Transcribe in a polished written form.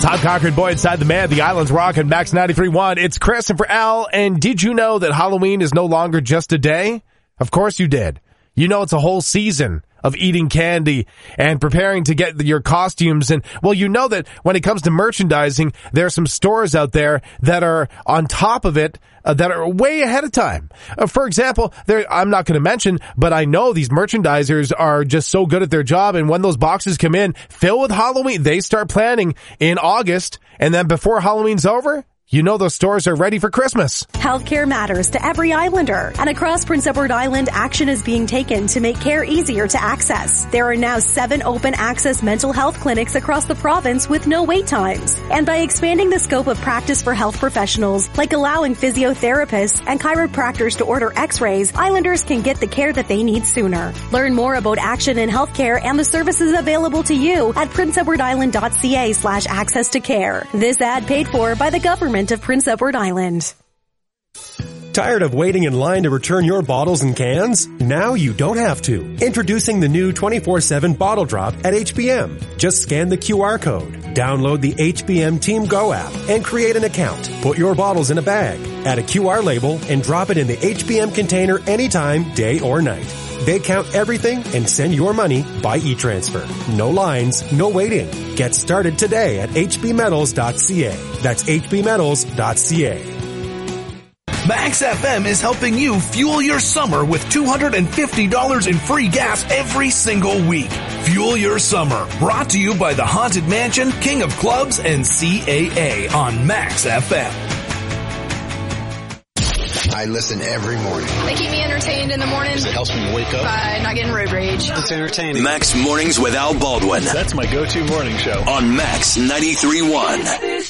Tom Cochran, Boy Inside the Man, the Island's Rock and Max 93.1. It's Chris and for Al. And did you know that Halloween is no longer just a day? Of course you did. You know it's a whole season of eating candy and preparing to get your costumes. And, well, you know that when it comes to merchandising, there are some stores out there that are on top of it, that are way ahead of time. For example, I'm not going to mention, but I know these merchandisers are just so good at their job. And when those boxes come in filled with Halloween, they start planning in August. And then before Halloween's over, you know those stores are ready for Christmas. Healthcare matters to every Islander. And across Prince Edward Island, action is being taken to make care easier to access. There are now 7 open access mental health clinics across the province with no wait times. And by expanding the scope of practice for health professionals, like allowing physiotherapists and chiropractors to order x-rays, Islanders can get the care that they need sooner. Learn more about action in healthcare and the services available to you at princeedwardisland.ca/access to care. This ad paid for by the government of Prince Edward Island. Tired of waiting in line to return your bottles and cans? Now you don't have to. Introducing the new 24/7 Bottle Drop at HBM. Just scan the QR code, download the HBM Team Go app, and create an account. Put your bottles in a bag, add a QR label, and drop it in the HBM container anytime, day or night. They count everything and send your money by e-transfer. No lines, no waiting. Get started today at hbmetals.ca. That's hbmetals.ca. Max FM is helping you fuel your summer with $250 in free gas every single week. Fuel your summer. Brought to you by the Haunted Mansion, King of Clubs, and CAA on Max FM. I listen every morning. They keep me entertained in the morning. It helps me wake up. By not getting road rage. It's entertaining. Max Mornings with Al Baldwin. That's my go-to morning show. On Max 93.1.